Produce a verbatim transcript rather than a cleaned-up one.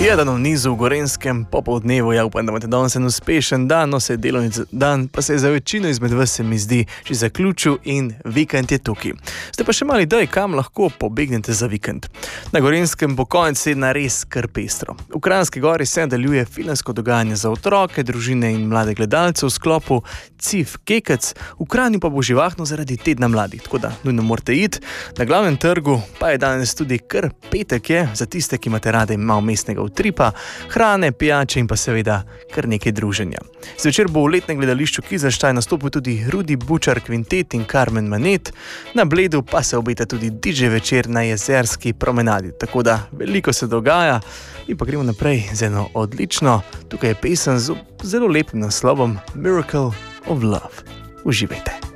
Jedan v nizu v Gorenjskem popoldnevu, ja upam, da imate danes en uspešen dan, no se je delovni dan, pa se je za večino izmed vas, se mi zdi, že zaključil in vikend je tukaj. Ste pa še mali daj, kam lahko pobegnete za vikend. Na Gorenjskem bo konec tedna res kar pestro. V Kranjski Gori se nadaljuje filmsko dogajanje za otroke, družine in mlade gledalce v sklopu Cif Kekec, v Kranju pa bo živahno zaradi tedna mladih, tako da nujno morate iti. Na glavnem trgu pa je danes tudi kar petek je, za tiste, ki imate rade malo mestnega utripa, hrane, pijače in pa seveda kar nekaj druženja. Zvečer bo v letnem gledališču Kizerštaj nastopil tudi Rudi Bučar Kvintet in Carmen Manet, na Bledu pa se obeta tudi D J večer na Jezerski promenadi, tako da veliko se dogaja. In pa gremo naprej z eno odlično, tukaj je pesem z zelo lepim naslovom Miracle of Love. Uživajte.